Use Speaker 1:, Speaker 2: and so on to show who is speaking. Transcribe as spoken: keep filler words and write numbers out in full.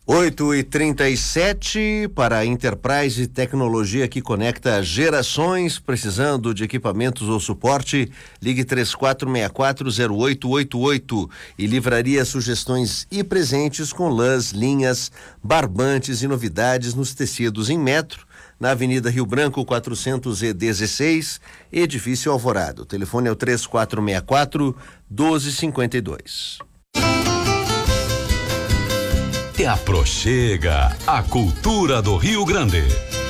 Speaker 1: oito e trinta e sete para a Enterprise Tecnologia que conecta gerações. Precisando de equipamentos ou suporte, ligue três quatro seis quatro zero oito oito oito e livraria sugestões e presentes com lãs, linhas, barbantes e novidades nos tecidos em metro, na Avenida Rio Branco quatrocentos e dezesseis, Edifício Alvorada. O telefone é o três quatro seis quatro um dois cinco dois.
Speaker 2: Te aproxega a cultura do Rio Grande.